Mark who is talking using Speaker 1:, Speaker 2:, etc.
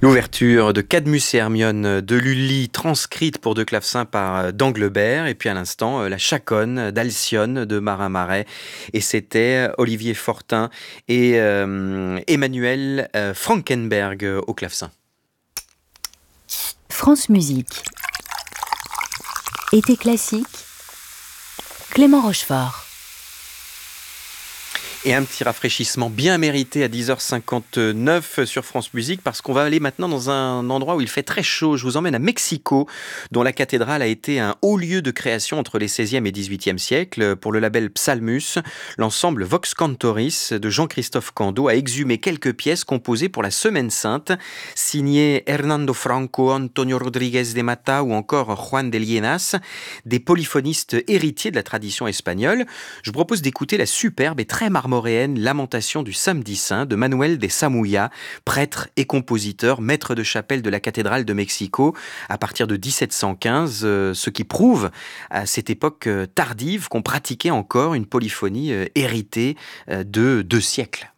Speaker 1: L'ouverture de Cadmus et Hermione de Lully, transcrite pour deux clavecins par Danglebert, et puis à l'instant, la Chaconne d'Alcyone de Marin Marais. Et c'était Olivier Fortin et Emmanuel Frankenberg au clavecin.
Speaker 2: France Musique. Été classique. Clément Rochefort.
Speaker 1: Et un petit rafraîchissement bien mérité à 10h59 sur France Musique, parce qu'on va aller maintenant dans un endroit où il fait très chaud. Je vous emmène à Mexico, dont la cathédrale a été un haut lieu de création entre les 16e et 18e siècles. Pour le label Psalmus, l'ensemble Vox Cantoris de Jean-Christophe Cando a exhumé quelques pièces composées pour la Semaine Sainte, signées Hernando Franco, Antonio Rodriguez de Mata ou encore Juan de Lienas, des polyphonistes héritiers de la tradition espagnole. Je vous propose d'écouter la superbe et très marmoréenne Lamentation du Samedi Saint de Manuel de Samuya, prêtre et compositeur, maître de chapelle de la cathédrale de Mexico à partir de 1715, ce qui prouve à cette époque tardive qu'on pratiquait encore une polyphonie héritée de 2 siècles.